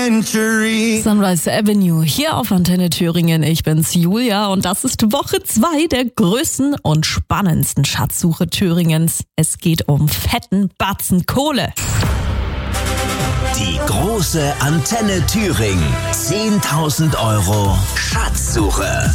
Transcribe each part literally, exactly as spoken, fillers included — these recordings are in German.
Sunrise Avenue hier auf Antenne Thüringen. Ich bin's, Julia, und das ist Woche zwei der größten und spannendsten Schatzsuche Thüringens. Es geht um fetten Batzen Kohle. Die große Antenne Thüringen. zehntausend Euro Schatzsuche.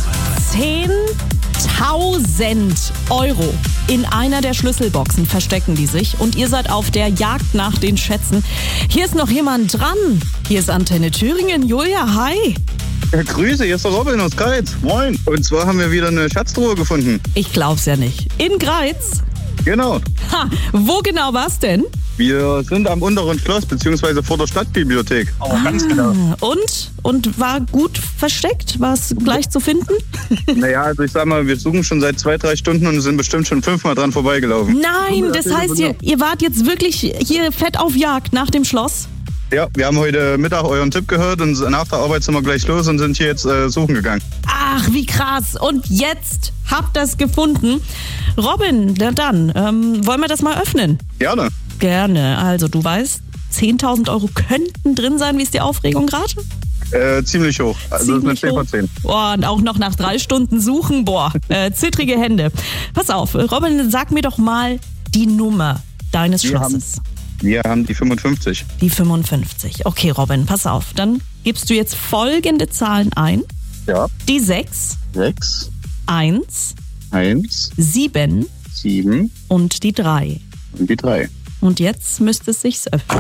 zehntausend Euro. In einer der Schlüsselboxen verstecken die sich und ihr seid auf der Jagd nach den Schätzen. Hier ist noch jemand dran. Hier ist Antenne Thüringen. Julia, hi. Ja, Grüße, hier ist der Robin aus Greiz. Moin. Und zwar haben wir wieder eine Schatztruhe gefunden. Ich glaub's ja nicht. In Greiz? Genau. Ha, wo genau war's denn? Wir sind am unteren Schloss, beziehungsweise vor der Stadtbibliothek. Oh, ah, ganz genau. Und? Und war gut versteckt? War es gleich zu finden? Naja, also ich sag mal, wir suchen schon seit zwei, drei Stunden und sind bestimmt schon fünfmal dran vorbeigelaufen. Nein, das heißt, ihr, ihr wart jetzt wirklich hier fett auf Jagd nach dem Schloss? Ja, wir haben heute Mittag euren Tipp gehört und nach der Arbeit sind wir gleich los und sind hier jetzt äh, suchen gegangen. Ach, wie krass. Und jetzt habt ihr es gefunden. Robin, na dann, ähm, wollen wir das mal öffnen? Gerne. Gerne. Also, du weißt, zehntausend Euro könnten drin sein. Wie ist die Aufregung gerade? Äh, ziemlich hoch. Also ziemlich das ist eine zehn von zehn. Boah, und auch noch nach drei Stunden suchen. Boah, äh, zittrige Hände. Pass auf, Robin, sag mir doch mal die Nummer deines wir Schlosses. Haben, wir haben die fünfundfünfzig. Die fünfundfünfzig. Okay, Robin, pass auf. Dann gibst du jetzt folgende Zahlen ein. Ja. Die sechs. sechs. eins. eins. sieben. sieben. Und die drei. Und die drei. Und jetzt müsste es sich öffnen.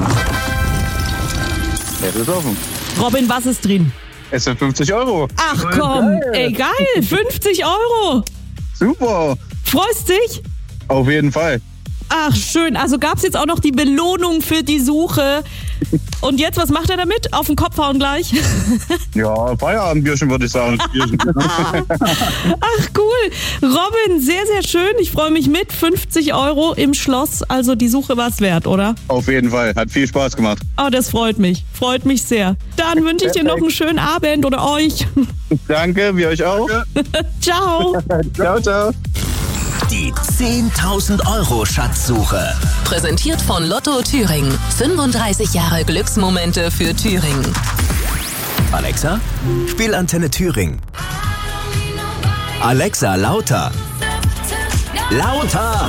Es ist offen. Robin, was ist drin? Es sind fünfzig Euro. Ach komm, ey, geil, fünfzig Euro. Super. Freust dich? Auf jeden Fall. Ach, schön. Also gab es jetzt auch noch die Belohnung für die Suche. Und jetzt, was macht er damit? Auf den Kopf hauen gleich? Ja, Feierabendbierchen würde ich sagen. Ach, cool. Robin, sehr, sehr schön. Ich freue mich mit. fünfzig Euro im Schloss. Also die Suche war es wert, oder? Auf jeden Fall. Hat viel Spaß gemacht. Oh, das freut mich. Freut mich sehr. Dann wünsche ich dir noch einen schönen Abend oder euch. Danke, wir euch auch. Ciao. Ciao, ciao. Die zehntausend Euro Schatzsuche. Präsentiert von Lotto Thüringen. fünfunddreißig Jahre Glücksmomente für Thüringen. Alexa, spiel Antenne Thüringen. Alexa, lauter. Lauter.